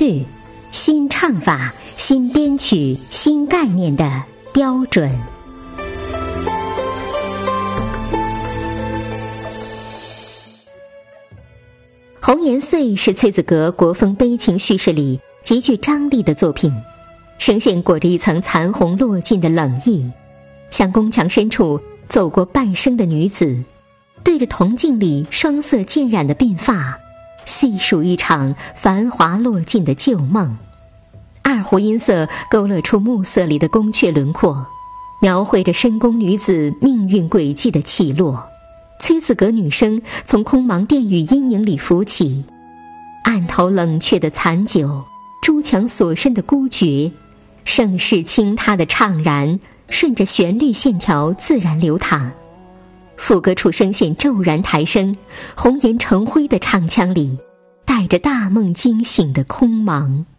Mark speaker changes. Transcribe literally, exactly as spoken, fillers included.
Speaker 1: 律、新唱法、新编曲、新概念的标准。《红颜岁》是崔子阁国风悲情叙事里极具张力的作品，声线裹着一层残红落尽的冷意，像宫墙深处走过半生的女子，对着铜镜里双色渐染的鬓发，细数一场繁华落尽的旧梦。二胡音色勾勒出暮色里的宫阙轮廓，描绘着深宫女子命运轨迹的起落。崔子阁女声从空茫殿宇阴影里浮起，案头冷却的残酒，朱墙锁身的孤绝，盛世倾塌的怅然，顺着旋律线条自然流淌。副歌处声线骤然抬升，红颜成灰的唱腔里带着大梦惊醒的空茫。